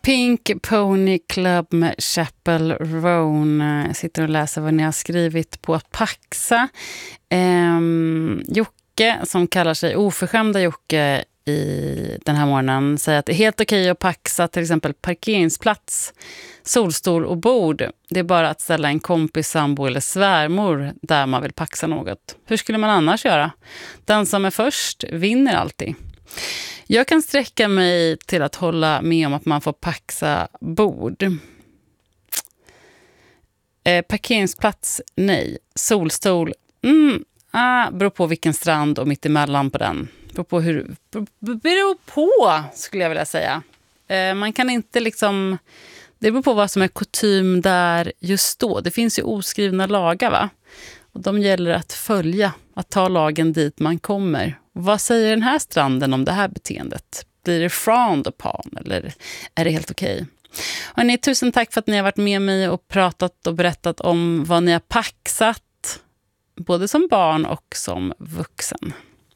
Pink Pony Club med Chappell Roan. Jag sitter och läser vad ni har skrivit på Paxa. Jocke, som kallar sig oförskämda Jocke i den här morgonen, säger att det är helt okej att paxa till exempel parkeringsplats, solstol och bord. Det är bara att ställa en kompis, sambo eller svärmor där man vill paxa något. Hur skulle man annars göra? Den som är först vinner alltid. Jag kan sträcka mig till att hålla med om att man får paxa bord. Parkeringsplats, nej. Solstol, beror på vilken strand och mitt emellan på den. Beror på, skulle jag vilja säga. Man kan inte liksom... Det beror på vad som är kutym där just då. Det finns ju oskrivna lagar, va? Och de gäller att följa, att ta lagen dit man kommer. Vad säger den här stranden om det här beteendet? Blir det frowned upon eller är det helt okej? Hörrni, tusen tack för att ni har varit med mig och pratat och berättat om vad ni har paxat, både som barn och som vuxen.